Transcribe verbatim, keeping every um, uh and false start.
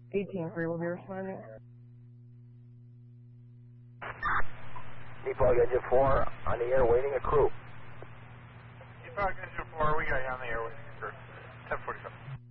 eighteen three will be responding. Depot Engine four on the air waiting a crew. Depot Engine four, we got you on the air waiting a crew. ten forty-seven.